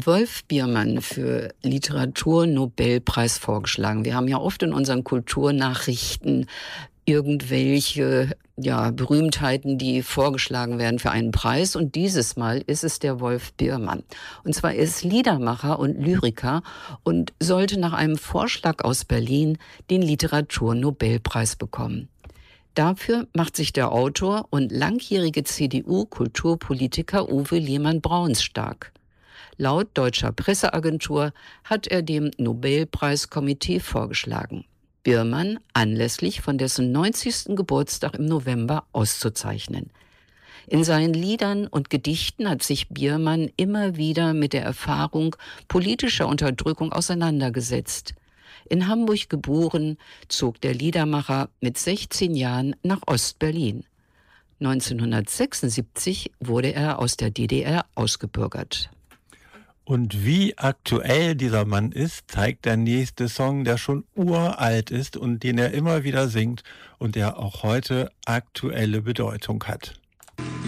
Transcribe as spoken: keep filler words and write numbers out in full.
Wolf Biermann für Literatur-Nobelpreis vorgeschlagen. Wir haben ja oft in unseren Kulturnachrichten irgendwelche ja, Berühmtheiten, die vorgeschlagen werden für einen Preis. Und dieses Mal ist es der Wolf Biermann. Und zwar ist Liedermacher und Lyriker und sollte nach einem Vorschlag aus Berlin den Literatur-Nobelpreis bekommen. Dafür macht sich der Autor und langjährige C D U-Kulturpolitiker Uwe Lehmann-Brauns stark. Laut deutscher Presseagentur hat er dem Nobelpreiskomitee vorgeschlagen, Biermann anlässlich von dessen neunzigsten Geburtstag im November auszuzeichnen. In seinen Liedern und Gedichten hat sich Biermann immer wieder mit der Erfahrung politischer Unterdrückung auseinandergesetzt. In Hamburg geboren, zog der Liedermacher mit sechzehn Jahren nach Ost-Berlin. neunzehnhundertsechsundsiebzig wurde er aus der D D R ausgebürgert. Und wie aktuell dieser Mann ist, zeigt der nächste Song, der schon uralt ist und den er immer wieder singt und der auch heute aktuelle Bedeutung hat.